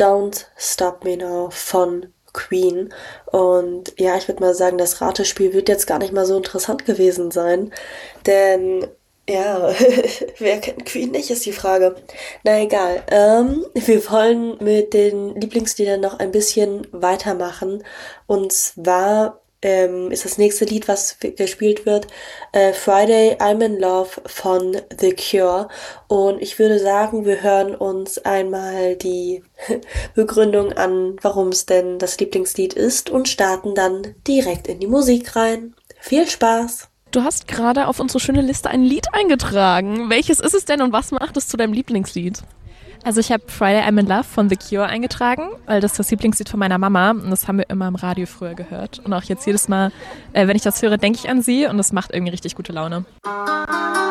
Don't Stop Me Now von Queen. Und ja, ich würde mal sagen, das Ratespiel wird jetzt gar nicht mal so interessant gewesen sein. Denn, ja, wer kennt Queen nicht, ist die Frage. Na egal. Wir wollen mit den Lieblingsliedern noch ein bisschen weitermachen. Und zwar ist das nächste Lied, was gespielt wird, Friday I'm in Love von The Cure. Und ich würde sagen, wir hören uns einmal die Begründung an, warum es denn das Lieblingslied ist und starten dann direkt in die Musik rein. Viel Spaß! Du hast gerade auf unsere schöne Liste ein Lied eingetragen. Welches ist es denn und was macht es zu deinem Lieblingslied? Also ich habe Friday I'm in Love von The Cure eingetragen, weil das ist das Lieblingslied von meiner Mama und das haben wir immer im Radio früher gehört. Und auch jetzt jedes Mal, wenn ich das höre, denke ich an sie und es macht irgendwie richtig gute Laune.